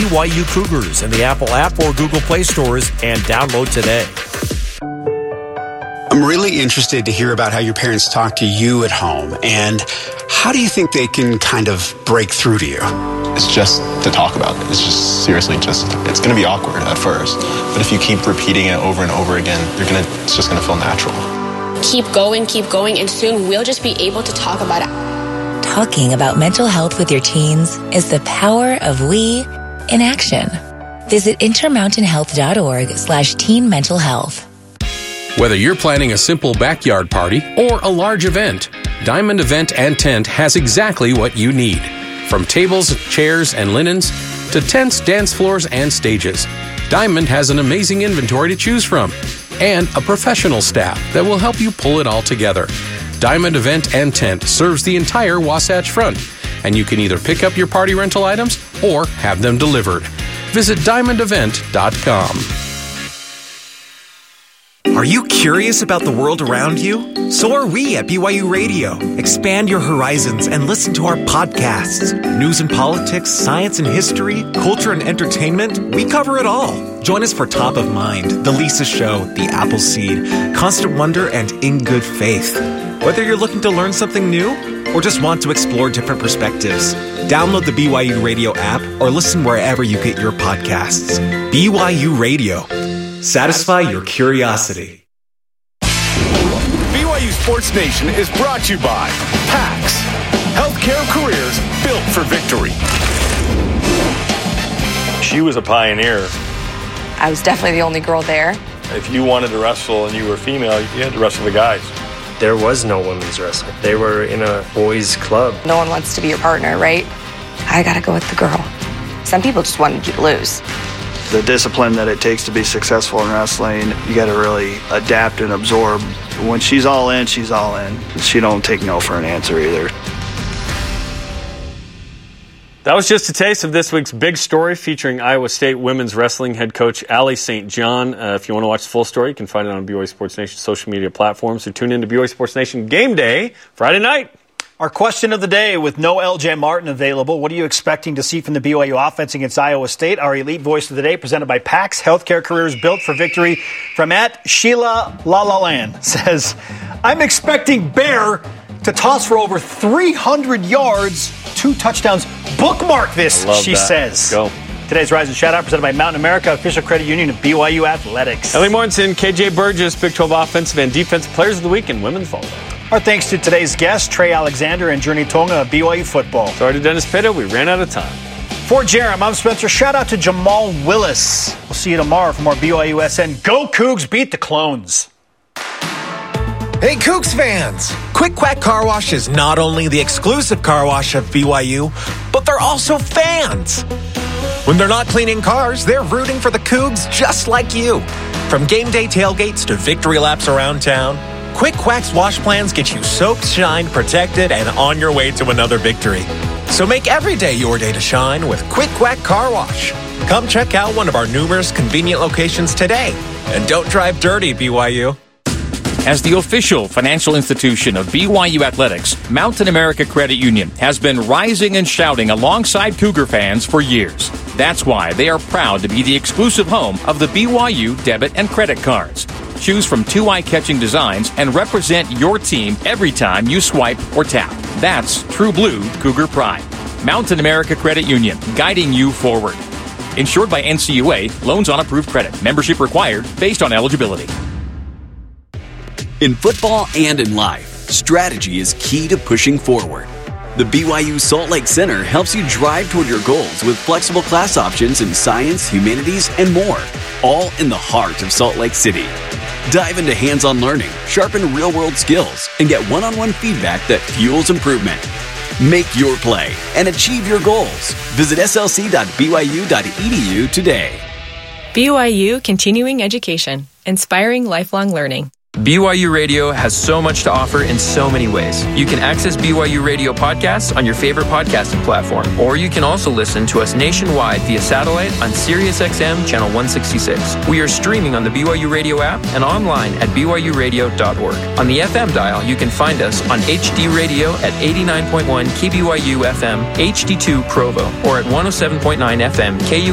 BYU Cougars in the Apple app or Google Play stores and download today. I'm really interested to hear about how your parents talk to you at home, and how do you think they can kind of break through to you? It's just to talk about it. It's just seriously it's going to be awkward at first, but if you keep repeating it over and over again, it's just going to feel natural. Keep going, and soon we'll just be able to talk about it. Talking about mental health with your teens is the power of we in action. Visit intermountainhealth.org/teen mental health. Whether you're planning a simple backyard party or a large event, Diamond Event and Tent has exactly what you need. From tables, chairs, and linens to tents, dance floors, and stages, Diamond has an amazing inventory to choose from and a professional staff that will help you pull it all together. Diamond Event and Tent serves the entire Wasatch Front, and you can either pick up your party rental items or have them delivered. Visit diamondevent.com. Are you curious about the world around you? So are we at BYU Radio. Expand your horizons and listen to our podcasts. News and politics, science and history, culture and entertainment, we cover it all. Join us for Top of Mind, The Lisa Show, The Appleseed, Constant Wonder, and In Good Faith. Whether you're looking to learn something new or just want to explore different perspectives, download the BYU Radio app or listen wherever you get your podcasts. BYU Radio. Satisfy your curiosity. BYU Sports Nation is brought to you by PAX, healthcare careers built for victory. She was a pioneer. I was definitely the only girl there. If you wanted to wrestle and you were female, you had to wrestle the guys. There was no women's wrestling. They were in a boys' club. No one wants to be your partner, right? I gotta go with the girl. Some people just wanted you to lose. The discipline that it takes to be successful in wrestling, you got to really adapt and absorb. When she's all in, she's all in. She don't take no for an answer either. That was just a taste of this week's big story featuring Iowa State women's wrestling head coach Allie St. John. If you want to watch the full story, you can find it on BYU Sports Nation social media platforms. So tune in to BYU Sports Nation Game Day Friday night. Our question of the day with no LJ Martin available. What are you expecting to see from the BYU offense against Iowa State? Our elite voice of the day presented by PAX, healthcare careers built for victory. From @Sheila LaLaLand says, I'm expecting Bear to toss for over 300 yards, 2 touchdowns. Bookmark this, she says. Go. Today's Rise and Shout Out presented by Mountain America, official credit union of BYU Athletics. Ellie Mortensen, KJ Burgess, Big 12 Offensive and Defensive Players of the Week in women's volleyball. Our thanks to today's guests, Trey Alexander and Journey Tonga of BYU Football. Sorry to Dennis Pitta, we ran out of time. For Jerem, I'm Spencer. Shout out to Jamal Willis. We'll see you tomorrow for more BYU SN. Go Cougs, beat the Clones. Hey, Cougs fans! Quick Quack Car Wash is not only the exclusive car wash of BYU, but they're also fans. When they're not cleaning cars, they're rooting for the Cougs just like you. From game day tailgates to victory laps around town, Quick Quack's wash plans get you soaked, shined, protected, and on your way to another victory. So make every day your day to shine with Quick Quack Car Wash. Come check out one of our numerous convenient locations today. And don't drive dirty, BYU. As the official financial institution of BYU Athletics, Mountain America Credit Union has been rising and shouting alongside Cougar fans for years. That's why they are proud to be the exclusive home of the BYU debit and credit cards. Choose from 2 eye-catching designs and represent your team every time you swipe or tap. That's true blue Cougar pride. Mountain America Credit Union, guiding you forward. Insured by NCUA, loans on approved credit. Membership required based on eligibility. In football and in life, strategy is key to pushing forward. The BYU Salt Lake Center helps you drive toward your goals with flexible class options in science, humanities, and more, all in the heart of Salt Lake City. Dive into hands-on learning, sharpen real-world skills, and get one-on-one feedback that fuels improvement. Make your play and achieve your goals. Visit slc.byu.edu today. BYU Continuing Education, inspiring lifelong learning. BYU Radio has so much to offer in so many ways. You can access BYU Radio podcasts on your favorite podcasting platform, or you can also listen to us nationwide via satellite on SiriusXM Channel 166. We are streaming on the BYU Radio app and online at byuradio.org. On the FM dial, you can find us on HD Radio at 89.1 KBYU FM, HD2 Provo, or at 107.9 FM KU